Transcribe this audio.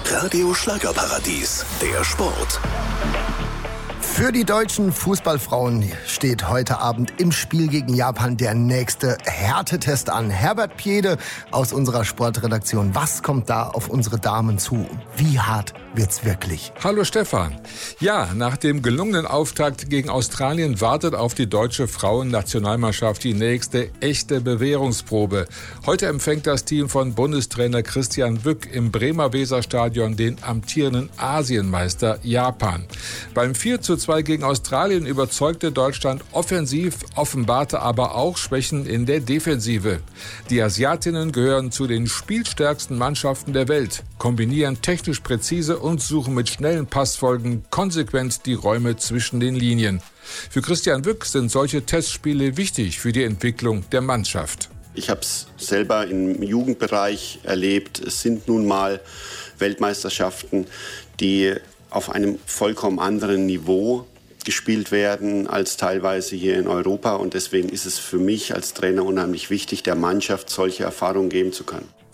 Radio Schlagerparadies, der Sport. Für die deutschen Fußballfrauen steht heute Abend im Spiel gegen Japan der nächste Härtetest an. Herbert Piede aus unserer Sportredaktion. Was kommt da auf unsere Damen zu? Wie hart wird's wirklich? Hallo Stefan. Ja, nach dem gelungenen Auftakt gegen Australien wartet auf die deutsche Frauennationalmannschaft die nächste echte Bewährungsprobe. Heute empfängt das Team von Bundestrainer Christian Wück im Bremer Weserstadion den amtierenden Asienmeister Japan. Beim 4:2 gegen Australien überzeugte Deutschland offensiv, offenbarte aber auch Schwächen in der Defensive. Die Asiatinnen gehören zu den spielstärksten Mannschaften der Welt, kombinieren technisch präzise und suchen mit schnellen Passfolgen konsequent die Räume zwischen den Linien. Für Christian Wück sind solche Testspiele wichtig für die Entwicklung der Mannschaft. Ich habe es selber im Jugendbereich erlebt. Es sind nun mal Weltmeisterschaften, die auf einem vollkommen anderen Niveau gespielt werden als teilweise hier in Europa. Und deswegen ist es für mich als Trainer unheimlich wichtig, der Mannschaft solche Erfahrungen geben zu können.